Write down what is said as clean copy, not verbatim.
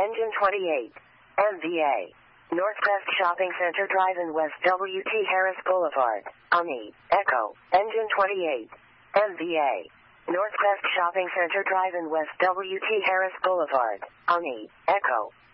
Engine 28. MVA. Northwest Shopping Center Drive-In West W.T. Harris Boulevard. Ani. Echo. Engine 28. MVA. Northwest Shopping Center Drive-In West W.T. Harris Boulevard. Ani. Echo.